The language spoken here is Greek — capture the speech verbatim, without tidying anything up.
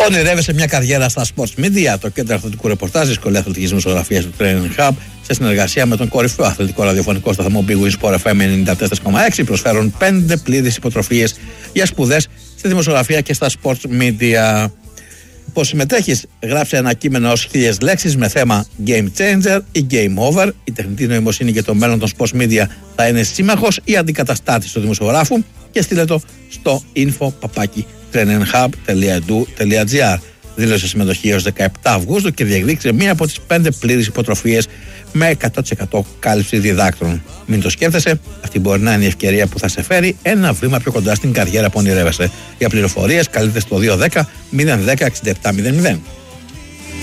Ονειρεύεσαι μια καριέρα στα sports media? Το κέντρο αθλητικού ρεπορτάζ, η σχολή αθλητικής δημοσιογραφίας του Training Hub, σε συνεργασία με τον κορυφαίο αθλητικό ραδιοφωνικό σταθμό Big Win Sport εφ εμ ενενήντα τέσσερα κόμμα έξι, προσφέρουν πέντε πλήρεις υποτροφίες για σπουδές στη δημοσιογραφία και στα sports media. Πώς συμμετέχεις? Γράψε ένα κείμενο ως χίλιες λέξεις με θέμα Game Changer ή Game Over. Η τεχνητή νοημοσύνη και το μέλλον των sports media θα είναι σύμμαχος ή αντικαταστάτης του δημοσιογράφου, και στείλε το στο info παπάκι traininghub τελεία e d u τελεία g r. Δήλωσε συμμετοχή έως δεκαεπτά Αυγούστου και διεκδίκησε μία από τις πέντε πλήρεις υποτροφίες με εκατό τοις εκατό κάλυψη διδάκτρων. Μην το σκέφτεσαι, αυτή μπορεί να είναι η ευκαιρία που θα σε φέρει ένα βήμα πιο κοντά στην καριέρα που ονειρεύεσαι. Για πληροφορίες καλείτε στο δύο ένα μηδέν μηδέν έξι επτά μηδέν μηδέν.